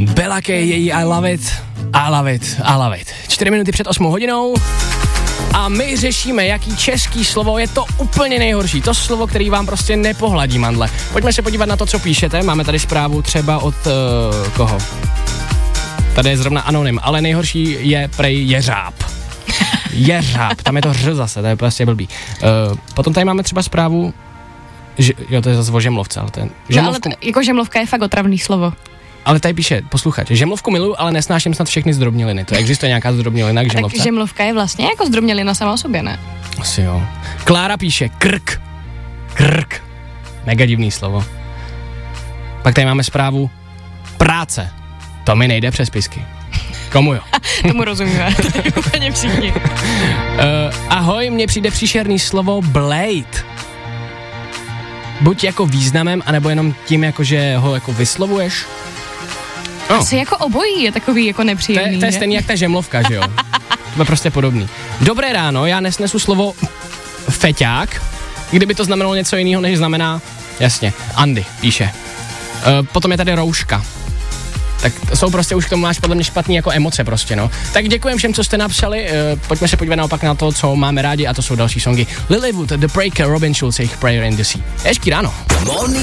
Bella K, její I love it, I love it, I love it. 4 minuty před 8 hodinou a my řešíme, jaký český slovo je to úplně nejhorší. To slovo, který vám prostě nepohladí mandle. Pojďme se podívat na to, co píšete. Máme tady zprávu třeba od koho? Tady je zrovna anonym, ale nejhorší je prej jeřáb. Jeřáb, tam je to ř zase, to je prostě blbý. Potom tady máme třeba zprávu, jo, to je zase o žemlovce, ale ten... Žemlovku, no, ale jako žemlovka je fakt otravný slovo. Ale tady píše, posluchač, žemlovku miluju, ale nesnáším snad všechny zdrobněliny. To existuje nějaká zdrobnělina k žemlovce? Tak žemlovka je vlastně jako zdrobnělina sama o sobě, ne? Asi jo. Klára píše, krk. Krk. Mega divný slovo. Pak tady máme zprávu, práce. To mi nejde přes pisky. Komu jo? Tomu rozumíme, to je úplně všichni. Ahoj, mně přijde příšerný slovo blade. Buď jako významem, anebo jenom tím, jako že ho jako vyslovuješ. Oh. Asi jako obojí je takový jako nepříjemný. To je stejný jak ta žemlovka, že jo? To je prostě podobný. Dobré ráno, já nesnesu slovo feťák, kdyby to znamenalo něco jiného, než znamená, jasně, Andy píše. Potom je tady rouška. Tak jsou prostě už k tomu máš podle mě špatný jako emoce prostě, no. Tak děkujem všem, co jste napsali, pojďme se podívat naopak na to, co máme rádi a to jsou další songy. Lilywood, The Breaker, Robin Schulz, jejich Prayer in the Sea. Hezký ráno.